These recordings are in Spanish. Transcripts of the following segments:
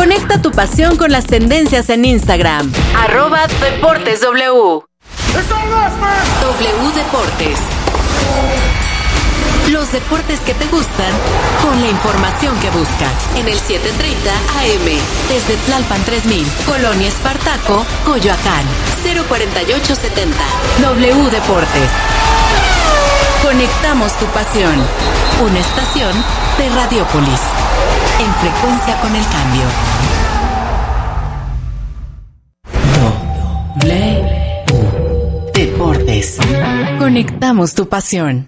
Conecta tu pasión con las tendencias en Instagram. @DeportesW. W Deportes. Los deportes que te gustan con la información que buscas. En el 7:30 AM. Desde Tlalpan 3000, Colonia Espartaco, Coyoacán. 04870. W Deportes. Conectamos tu pasión. Una estación de Radiopolis. En frecuencia con el cambio. W Deportes. Conectamos tu pasión.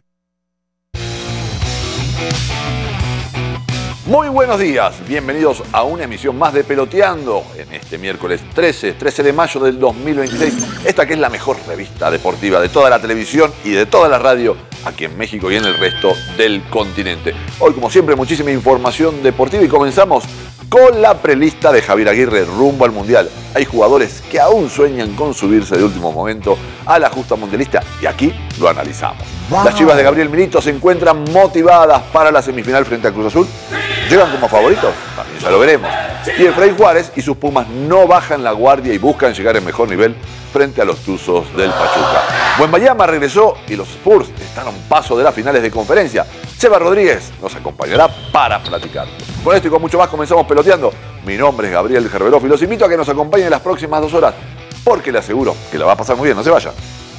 Muy buenos días, bienvenidos a una emisión más de Peloteando en este miércoles 13 de mayo del 2026. Esta que es la mejor revista deportiva de toda la televisión y de toda la radio aquí en México y en el resto del continente. Hoy, como siempre, muchísima información deportiva y comenzamos con la prelista de Javier Aguirre rumbo al Mundial. Hay jugadores que aún sueñan con subirse de último momento a la justa mundialista y aquí lo analizamos. Las Chivas de Gabriel Milito se encuentran motivadas para la semifinal frente a Cruz Azul. ¿Llegan como favoritos? También ya lo veremos. Y Efraín Juárez y sus Pumas no bajan la guardia y buscan llegar en mejor nivel frente a los Tuzos del Pachuca. Wembanyama regresó y los Spurs están a un paso de las finales de conferencia. Seba Rodríguez nos acompañará para platicar. Con esto y con mucho más comenzamos Peloteando. Mi nombre es Gabriel Gerberov y los invito a que nos acompañen las próximas 2 horas porque le aseguro que la va a pasar muy bien. No se vaya.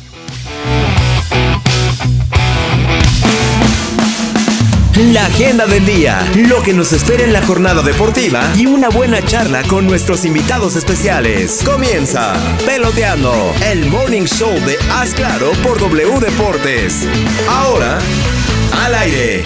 La agenda del día, lo que nos espera en la jornada deportiva y una buena charla con nuestros invitados especiales. Comienza Peloteando, el morning show de Haz Claro por W Deportes. Ahora, al aire.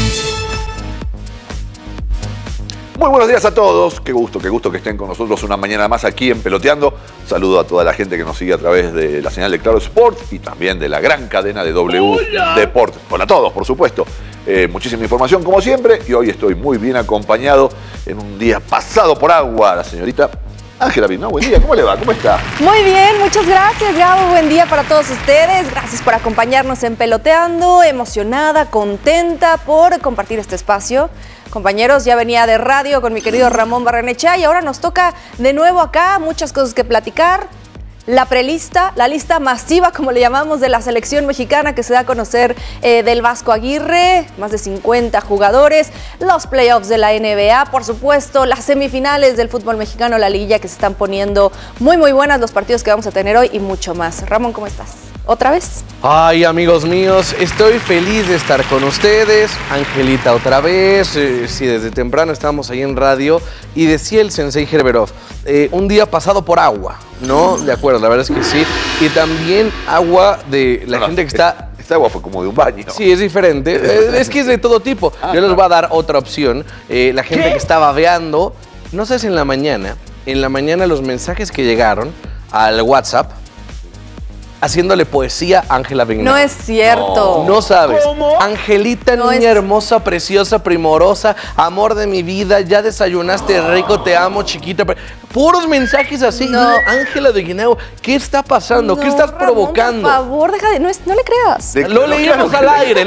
Muy buenos días a todos, qué gusto que estén con nosotros una mañana más aquí en Peloteando. Saludo a toda la gente que nos sigue a través de la señal de Claro Sport y también de la gran cadena de W Deportes. Hola a todos, por supuesto. Muchísima información como siempre y hoy estoy muy bien acompañado en un día pasado por agua. La señorita Ángela Vignau, buen día, ¿cómo le va? ¿Cómo está? Muy bien, muchas gracias, Gabo, buen día para todos ustedes. Gracias por acompañarnos en Peloteando, emocionada, contenta por compartir este espacio. Compañeros, ya venía de radio con mi querido Ramón Barrenechea y ahora nos toca de nuevo acá, muchas cosas que platicar. La prelista, la lista masiva, como le llamamos, de la selección mexicana que se da a conocer del Vasco Aguirre, más de 50 jugadores, los playoffs de la NBA, por supuesto, las semifinales del fútbol mexicano, la liguilla que se están poniendo muy buenas, los partidos que vamos a tener hoy y mucho más. Ramón, ¿cómo estás? ¿Otra vez? Ay, amigos míos, estoy feliz de estar con ustedes. Angelita otra vez, sí, desde temprano estamos ahí en radio. Y decía el sensei Gerberov, un día pasado por agua, ¿no? De acuerdo, la verdad es que sí. Y también agua de la gente que está... Esta agua fue como de un baño. Sí, es diferente. Es que es de todo tipo. Yo les voy a dar otra opción. La gente que está babeando, no sé si en la mañana los mensajes que llegaron al WhatsApp, haciéndole poesía a Ángela Vignau. No es cierto. No sabes. ¿Cómo? Angelita, no niña hermosa, preciosa, primorosa, amor de mi vida, ya desayunaste rico, te amo, chiquita. Puros mensajes así. No. Ángela Vignau, ¿qué está pasando? No, ¿Qué estás Ramón, provocando? Por favor, deja de... No le creas. Lo leímos al aire,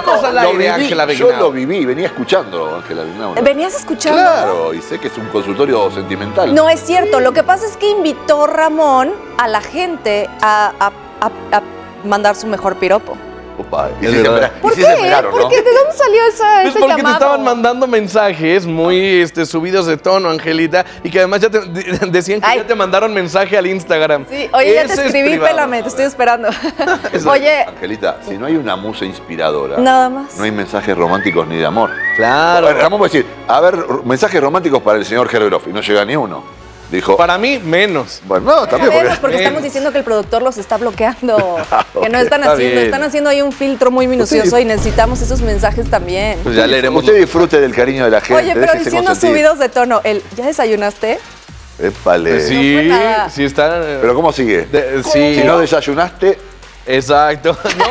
Ángela Vignau. Yo lo viví, venía escuchando Ángela Vignau, ¿no? ¿Venías escuchando? Claro, y sé que es un consultorio sentimental. No es cierto, lo que pasa es que invitó Ramón a la gente a mandar su mejor piropo. Opa, ¿Por qué? ¿Por qué? ¿De dónde salió ese Pues porque llamado? te estaban mandando mensajes muy subidos de tono, Angelita, y que además ya decían que ya te mandaron mensaje al Instagram. Sí, oye, ya te Ese es escribí, privado. pélame, te estoy esperando. Oye, Angelita, si no hay una musa inspiradora, nada más. no hay mensajes románticos ni de amor. Claro. Bueno, Ramón va a decir, a ver, mensajes románticos para el señor Gerberov, y no llega ni uno. Dijo, Para mí, menos. bueno, no, también Porque estamos diciendo que el productor los está bloqueando. Que no están está haciendo, bien. están haciendo ahí un filtro muy minucioso y necesitamos esos mensajes también. Pues ya leeremos. Usted disfrute del cariño de la gente. Oye, pero déjese diciendo consentir. subidos de tono, ¿ya desayunaste? Épale. Pues No fue sí, nada. sí está. Pero ¿cómo sigue? Sí. Si no desayunaste, Exacto. No.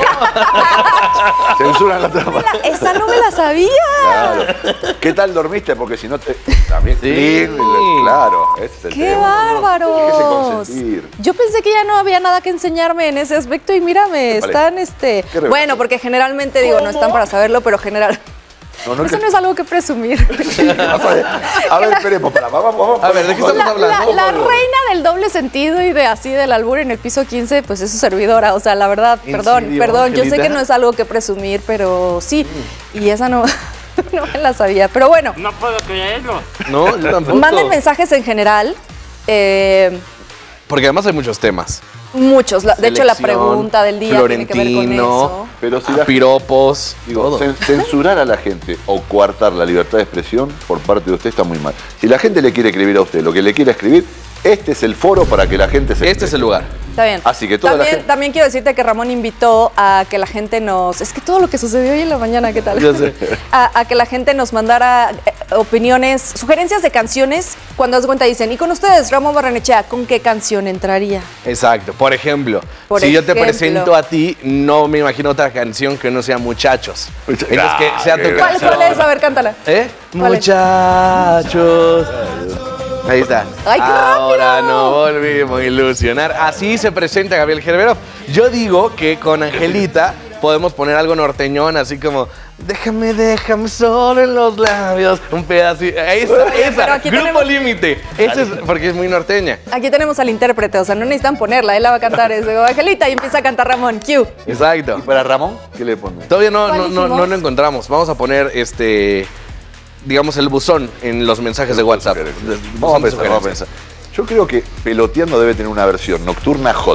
censuran la trama. Esa no me la sabía. Claro. ¿Qué tal dormiste? Porque si no te... También. Sí. Claro. Ese es el ¡Qué tema. bárbaros! Déjese consentir. Yo pensé que ya no había nada que enseñarme en ese aspecto y mírame, Vale. están Qué Bueno, porque generalmente, digo, no están para saberlo, pero Eso no es algo que presumir. A ver, esperemos. Vamos. A ver, ¿de qué estamos hablando? La reina del doble sentido y de así del albur en el piso 15, pues es su servidora. O sea, la verdad, perdón, yo sé que no es algo que presumir, pero sí. Y esa no me la sabía. Pero bueno. No puedo creerlo. No, yo tampoco. Manden mensajes en general. Porque además hay muchos temas. Muchos. De hecho, la Selección, pregunta del día tiene que ver con Florentino, eso. Pero si la piropos, Digo, todo. censurar a la gente o coartar la libertad de expresión por parte de usted está muy mal. Si la gente le quiere escribir a usted lo que le quiera escribir, este es el foro para que la gente se Este es el lugar. Está bien. Así que toda la gente... También quiero decirte que Ramón invitó a que la gente nos... Es que todo lo que sucedió hoy en la mañana, ¿qué tal? Ya sé. A que la gente nos mandara opiniones, sugerencias de canciones. Cuando das cuenta dicen, y con ustedes, Ramón Barrenechea, ¿con qué canción entraría? Exacto. Por ejemplo, Por si yo te ejemplo. presento a ti, no me imagino otra canción que no sea Muchachos. Entonces, que sea tu ¿Cuál canción. ¿Cuál es? A ver, cántala. ¿Eh? ¿Cuál es? Muchachos. Ahí está. ¡Ay, qué Ahora rápido! no volvimos a ilusionar. Así se presenta Gabriel Gerberov. Yo digo que con Angelita podemos poner algo norteñón, así como déjame solo en los labios. Un pedacito. Pero Esa. aquí Grupo tenemos- Límite. Ese es porque es muy norteña. Aquí tenemos al intérprete, o sea, no necesitan ponerla, él la va a cantar, es de Angelita y empieza a cantar Ramón, Q. Exacto. ¿Y para Ramón? ¿Qué le pone? Todavía no ¿Cuál dijimos? lo encontramos. Vamos a poner digamos, el buzón en los mensajes de WhatsApp. Vamos a Buzón de pensar. sugerencias. Yo creo que Peloteando debe tener una versión nocturna hot.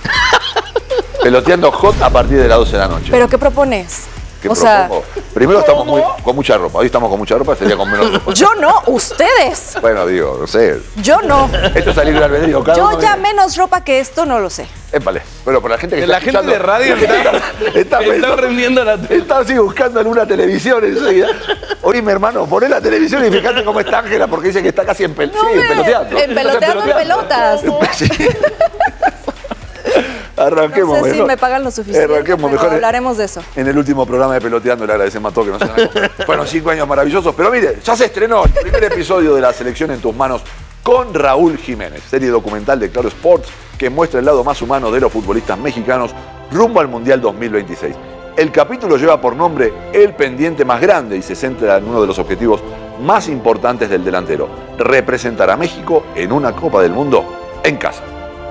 Peloteando hot a partir de las 12 de la noche. ¿Pero qué propones? ¿Qué o sea, propongo? Primero estamos con mucha ropa. Hoy estamos con mucha ropa, sería con menos ropa. yo no, ustedes. Bueno, digo, no sé. Yo no. Esto es salir del albedrío. Cada Yo uno ya dice, menos ropa que esto no lo sé. épale. Pero por la gente que La está gente de escuchando- radio está pensando- prendiendo la tele. Está así buscando alguna televisión enseguida. Oíme, hermano, poné la televisión y fíjate cómo está Ángela, porque dice que está casi en peloteando. En peloteando en pelotas. Sí. Arranquemos No sé si mejor. me pagan lo suficiente, Arranquemos pero mejor. hablaremos de eso. En el último programa de Peloteando le agradecemos a todos que nos han acompañado. Fueron 5 años maravillosos, pero mire, ya se estrenó el primer episodio de La Selección en tus manos con Raúl Jiménez, serie documental de Claro Sports que muestra el lado más humano de los futbolistas mexicanos rumbo al Mundial 2026. El capítulo lleva por nombre El pendiente más grande y se centra en uno de los objetivos más importantes del delantero, representar a México en una Copa del Mundo en casa.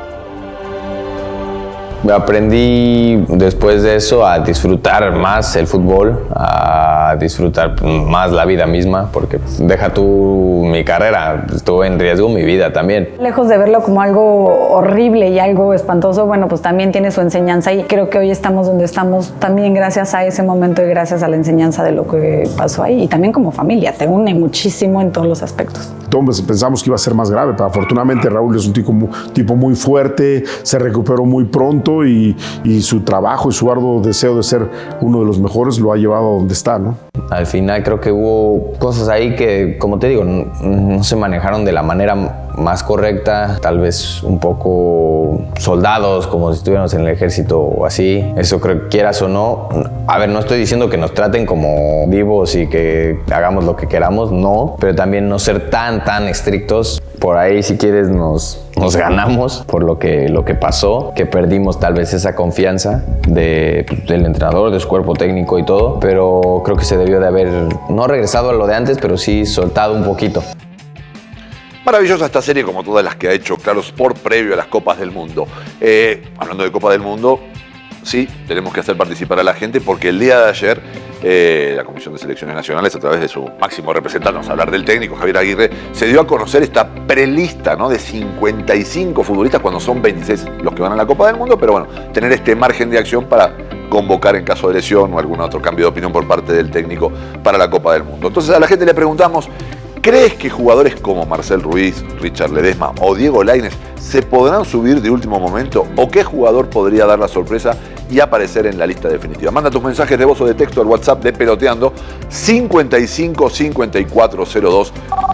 Aprendí después de eso a disfrutar más el fútbol, a disfrutar más la vida misma, porque deja tú mi carrera, estuvo en riesgo mi vida también. Lejos de verlo como algo horrible y algo espantoso, bueno, pues también tiene su enseñanza y creo que hoy estamos donde estamos también gracias a ese momento y gracias a la enseñanza de lo que pasó ahí y también como familia, te une muchísimo en todos los aspectos. Todos pensamos que iba a ser más grave, pero afortunadamente Raúl es un tipo muy fuerte, se recuperó muy pronto y su trabajo y su arduo deseo de ser uno de los mejores lo ha llevado a donde está, ¿no? Al final creo que hubo cosas ahí que, como te digo, no se manejaron de la manera más correcta, tal vez un poco soldados, como si estuviéramos en el ejército o así. Eso creo que quieras o no. A ver, no estoy diciendo que nos traten como vivos y que hagamos lo que queramos, no, pero también no ser tan estrictos. Por ahí, si quieres, nos ganamos por lo que pasó, que perdimos tal vez esa confianza del entrenador, de su cuerpo técnico y todo, pero creo que se debió de haber, no regresado a lo de antes, pero sí soltado un poquito. Maravillosa esta serie, como todas las que ha hecho Claro Sport previo a las Copas del Mundo. Hablando de Copa del Mundo, sí, tenemos que hacer participar a la gente porque el día de ayer la Comisión de Selecciones Nacionales, a través de su máximo representante, vamos a hablar del técnico Javier Aguirre, se dio a conocer esta prelista, ¿no?, de 55 futbolistas cuando son 26 los que van a la Copa del Mundo, pero bueno, tener este margen de acción para convocar en caso de lesión o algún otro cambio de opinión por parte del técnico para la Copa del Mundo. Entonces a la gente le preguntamos, ¿crees que jugadores como Marcel Ruiz, Richard Ledesma o Diego Lainez se podrán subir de último momento? ¿O qué jugador podría dar la sorpresa y aparecer en la lista definitiva? Manda tus mensajes de voz o de texto al WhatsApp de Peloteando 55 5402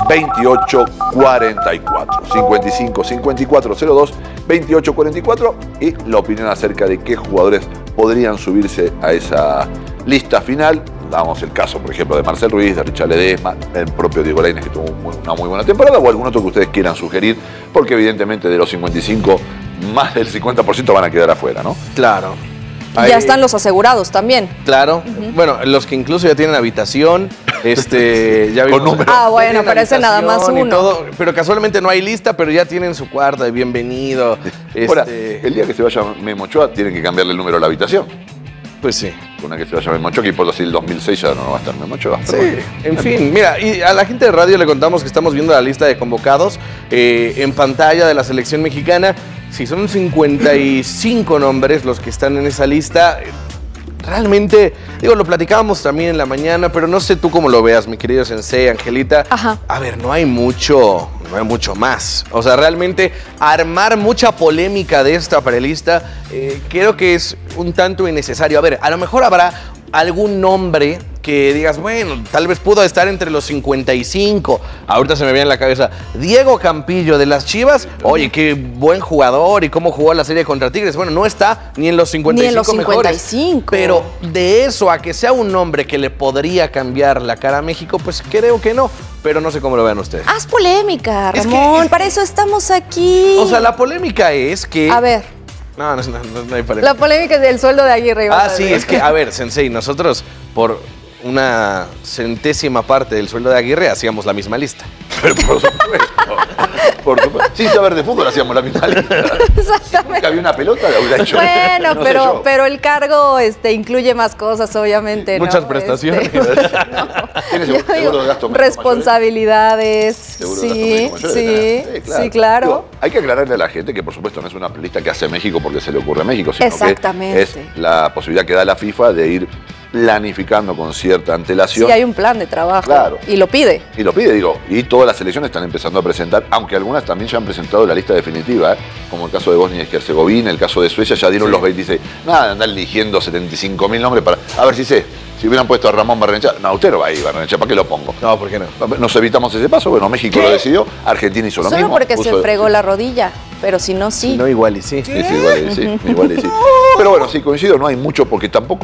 2844. 55 5402 2844 y la opinión acerca de qué jugadores podrían subirse a esa lista final. Damos el caso, por ejemplo, de Marcel Ruiz, de Richard Ledesma, el propio Diego Lainez, que tuvo una muy buena temporada, o algún otro que ustedes quieran sugerir, porque evidentemente de los 55, más del 50% van a quedar afuera, ¿no? Claro. Ya están los asegurados también. Claro. Bueno, los que incluso ya tienen habitación, Ya Con números. Ah, bueno, tienen pero ese nada más habitación y uno. todo, pero casualmente no hay lista, pero ya tienen su cuarto de bienvenido. Ahora, el día que se vaya Memo Ochoa, tienen que cambiarle el número a la habitación. Pues sí. Una que se vaya Memo Ochoa, que por así el 2006 ya no va a estar Memo Ochoa. Sí, en fin, mira, y a la gente de radio le contamos que estamos viendo la lista de convocados en pantalla de la selección mexicana. Sí, son 55 nombres los que están en esa lista. Realmente, digo, lo platicábamos también en la mañana, pero no sé tú cómo lo veas, mi querido Sensei, Angelita. Ajá. A ver, no hay mucho más. O sea, realmente armar mucha polémica de esta prelista creo que es un tanto innecesario. A ver, a lo mejor habrá algún nombre que digas, bueno, tal vez pudo estar entre los 55. Ahorita se me viene en la cabeza Diego Campillo de las Chivas. Oye, qué buen jugador y cómo jugó la serie contra Tigres. Bueno, no está ni en los 55 Ni en los 55. mejores. Pero de eso a que sea un nombre que le podría cambiar la cara a México, pues creo que no. Pero no sé cómo lo vean ustedes. Haz polémica, Es que- Ramón. Para eso estamos aquí. O sea, la polémica es que... A ver, No hay polémica. la polémica es del sueldo de Aguirre. Ah, sí, es que, a ver, Sensei, nosotros por una centésima parte del sueldo de Aguirre hacíamos la misma lista. Pero por supuesto. Por supuesto. Sin saber de fútbol hacíamos la misma lista. Exactamente. Nunca había una pelota, la hubiera hecho. Bueno, no sé yo. pero el cargo incluye más cosas, obviamente. Muchas ¿no? prestaciones. ¿Tienes Yo seguro digo, de gasto médico responsabilidades. Seguro de gasto Sí, médico mayor debe sí, tener. sí, claro. Digo, hay que aclararle a la gente que, por supuesto, no es una lista que hace México porque se le ocurre a México, sino Exactamente. que es la posibilidad que da la FIFA de ir planificando con cierta antelación. Sí, hay un plan de trabajo. Claro. Y lo pide. Y lo pide, digo, y todas las selecciones están empezando a presentar, aunque algunas también ya han presentado la lista definitiva, como el caso de Bosnia y Herzegovina, el caso de Suecia, ya dieron los 26. Nada de andar eligiendo 75.000 nombres para. A ver si sé. Si hubieran puesto a Ramón Barrenechea, no, usted no va ahí, Barrenechea, ¿para qué lo pongo? No, ¿por qué no? Nos evitamos ese paso, bueno, México lo decidió, Argentina hizo lo Solo mismo. porque se puso- fregó la rodilla. Pero si no, sí. No, igual y sí. Sí, igual y sí, igual y sí. Pero bueno, sí, coincido, no hay mucho porque tampoco